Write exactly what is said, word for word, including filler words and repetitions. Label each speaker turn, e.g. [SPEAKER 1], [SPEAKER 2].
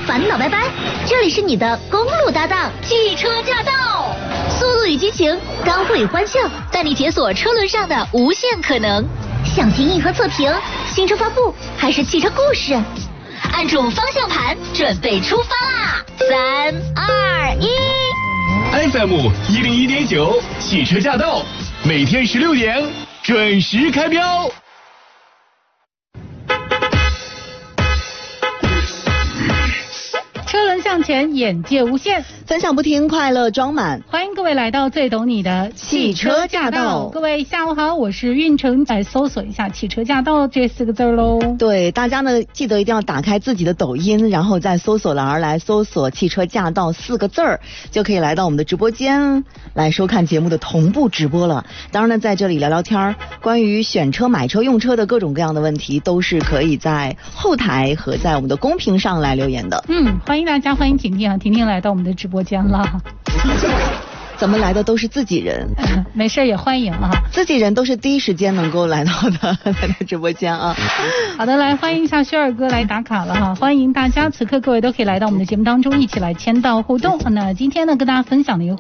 [SPEAKER 1] 烦恼拜拜，这里是你的公路搭档汽车驾到，速度与激情，干货与欢笑，带你解锁车轮上的无限可能。想听硬核测评、新车发布还是汽车故事？按住方向盘，准备出发啦！三二一
[SPEAKER 2] ，F M 一零一点九，汽车驾到，每天十六点准时开标。
[SPEAKER 3] 车轮向前，眼界无限，
[SPEAKER 4] 分享不停，快乐装满。
[SPEAKER 3] 欢迎各位来到最懂你的汽车驾到。各位下午好，我是运程，来搜索一下汽车驾到这四个字喽。
[SPEAKER 4] 对，大家呢记得一定要打开自己的抖音，然后在搜索栏而来搜索汽车驾到四个字儿，就可以来到我们的直播间来收看节目的同步直播了。当然呢，在这里聊聊天，关于选车、买车、用车的各种各样的问题，都是可以在后台和在我们的公屏上来留言的。
[SPEAKER 3] 嗯，欢迎大家，欢迎婷婷啊，婷婷来到我们的直播间了。
[SPEAKER 4] 咱们来的都是自己人，
[SPEAKER 3] 嗯、没事也欢迎啊。
[SPEAKER 4] 自己人都是第一时间能够来到的，来到直播间啊。
[SPEAKER 3] 好的，来欢迎一下薛二哥来打卡了哈，欢迎大家，此刻各位都可以来到我们的节目当中，一起来签到互动。那今天呢，跟大家分享的一个